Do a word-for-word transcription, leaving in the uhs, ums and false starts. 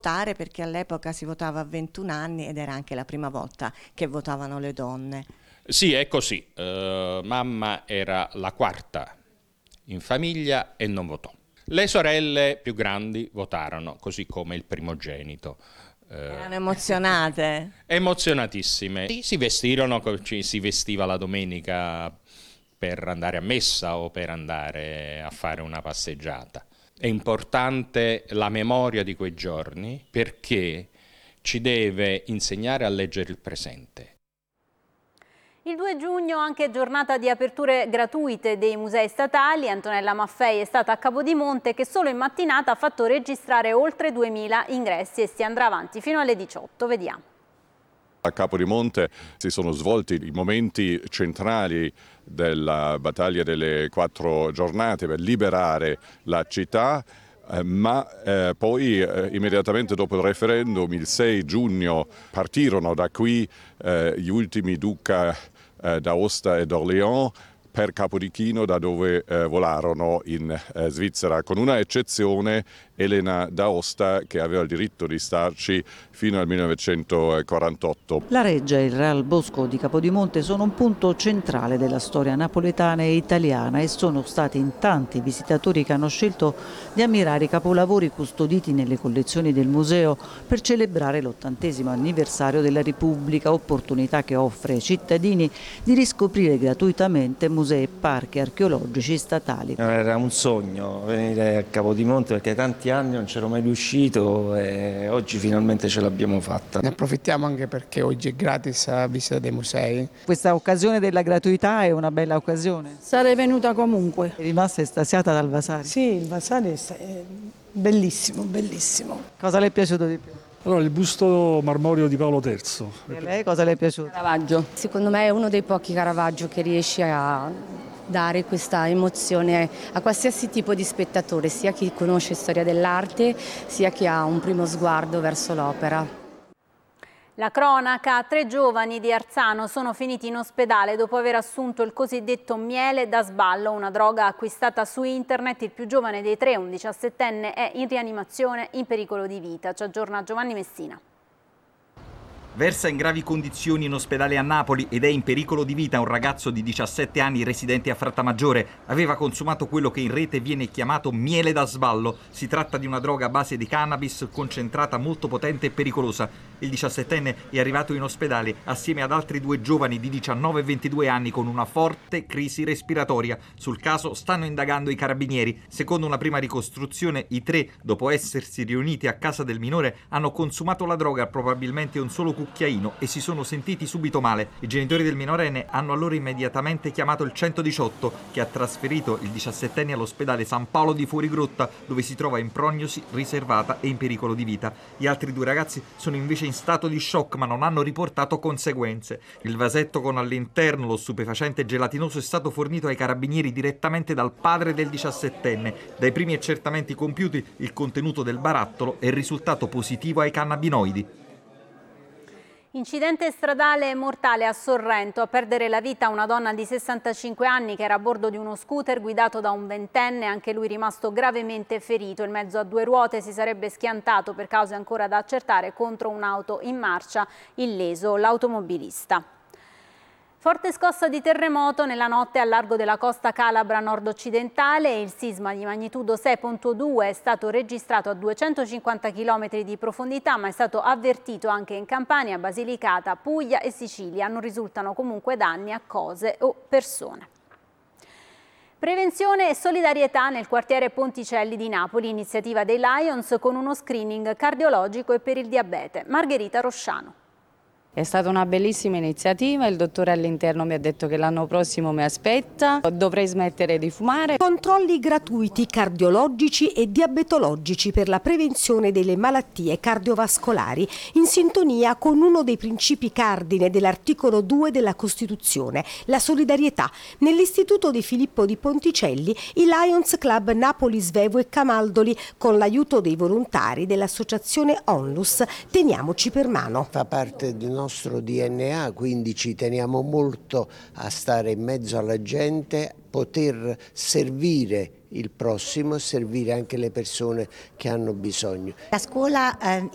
Perché all'epoca si votava a ventuno anni ed era anche la prima volta che votavano le donne. Sì, è così. Uh, mamma era la quarta in famiglia e non votò. Le sorelle più grandi votarono, così come il primogenito. Uh, Erano emozionate? Emozionatissime. Sì, si vestirono, ci si vestiva la domenica per andare a messa o per andare a fare una passeggiata. È importante la memoria di quei giorni perché ci deve insegnare a leggere il presente. Il due giugno anche giornata di aperture gratuite dei musei statali. Antonella Maffei è stata a Capodimonte che solo in mattinata ha fatto registrare oltre duemila ingressi e si andrà avanti fino alle diciotto. Vediamo. A Capodimonte si sono svolti i momenti centrali della battaglia delle quattro giornate per liberare la città, eh, ma eh, poi eh, immediatamente dopo il referendum, il sei giugno, partirono da qui eh, gli ultimi duca eh, d'Aosta e d'Orléans per Capodichino, da dove eh, volarono in eh, Svizzera, con una eccezione, Elena d'Aosta, che aveva il diritto di starci fino al millenovecentoquarantotto. La Reggia e il Real Bosco di Capodimonte sono un punto centrale della storia napoletana e italiana e sono stati in tanti i visitatori che hanno scelto di ammirare i capolavori custoditi nelle collezioni del museo per celebrare l'ottantesimo anniversario della Repubblica, opportunità che offre ai cittadini di riscoprire gratuitamente musei e parchi archeologici statali. Era un sogno venire a Capodimonte perché tanti anni non c'ero mai riuscito e oggi finalmente ce l'abbiamo fatta. Ne approfittiamo anche perché oggi è gratis la visita dei musei. Questa occasione della gratuità è una bella occasione. Sarei venuta comunque. È rimasta estasiata dal Vasari? Sì, il Vasari è bellissimo, bellissimo. Cosa le è piaciuto di più? Allora, il busto marmoreo di Paolo terzo. E a lei cosa le è piaciuto? Caravaggio. Secondo me è uno dei pochi Caravaggio che riesce a dare questa emozione a qualsiasi tipo di spettatore, sia chi conosce storia dell'arte, sia chi ha un primo sguardo verso l'opera. La cronaca, tre giovani di Arzano sono finiti in ospedale dopo aver assunto il cosiddetto miele da sballo, una droga acquistata su internet. Il più giovane dei tre, un diciassettenne, è in rianimazione in pericolo di vita. Ci aggiorna Giovanni Messina. Versa in gravi condizioni in ospedale a Napoli ed è in pericolo di vita un ragazzo di diciassette anni residente a Frattamaggiore. Aveva consumato quello che in rete viene chiamato miele da sballo. Si tratta di una droga a base di cannabis concentrata molto potente e pericolosa. Il diciassettenne è arrivato in ospedale assieme ad altri due giovani di diciannove e ventidue anni con una forte crisi respiratoria. Sul caso stanno indagando i carabinieri. Secondo una prima ricostruzione, i tre, dopo essersi riuniti a casa del minore, hanno consumato la droga, probabilmente un solo cucchiaino, e si sono sentiti subito male. I genitori del minorenne hanno allora immediatamente chiamato il centodiciotto, che ha trasferito il diciassettenne all'ospedale San Paolo di Fuorigrotta, dove si trova in prognosi riservata e in pericolo di vita. Gli altri due ragazzi sono invece in stato di shock, ma non hanno riportato conseguenze. Il vasetto con all'interno lo stupefacente gelatinoso è stato fornito ai carabinieri direttamente dal padre del diciassettenne. Dai primi accertamenti compiuti, il contenuto del barattolo è risultato positivo ai cannabinoidi. Incidente stradale mortale a Sorrento. A perdere la vita una donna di sessantacinque anni che era a bordo di uno scooter guidato da un ventenne, anche lui rimasto gravemente ferito. Il mezzo a due ruote si sarebbe schiantato per cause ancora da accertare contro un'auto in marcia, illeso l'automobilista. Forte scossa di terremoto nella notte al largo della costa calabra nord-occidentale. Il sisma di magnitudo sei virgola due è stato registrato a duecentocinquanta chilometri di profondità, ma è stato avvertito anche in Campania, Basilicata, Puglia e Sicilia. Non risultano comunque danni a cose o persone. Prevenzione e solidarietà nel quartiere Ponticelli di Napoli, iniziativa dei Lions con uno screening cardiologico e per il diabete. Margherita Rosciano. È stata una bellissima iniziativa, il dottore all'interno mi ha detto che l'anno prossimo mi aspetta, dovrei smettere di fumare. Controlli gratuiti cardiologici e diabetologici per la prevenzione delle malattie cardiovascolari, in sintonia con uno dei principi cardine dell'articolo due della Costituzione, la solidarietà. Nell'istituto di Filippo di Ponticelli, i Lions Club Napoli Svevo e Camaldoli, con l'aiuto dei volontari dell'associazione Onlus, Teniamoci per mano. Fa parte di nostro D N A, quindi ci teniamo molto a stare in mezzo alla gente, poter servire il prossimo, servire anche le persone che hanno bisogno. La scuola eh,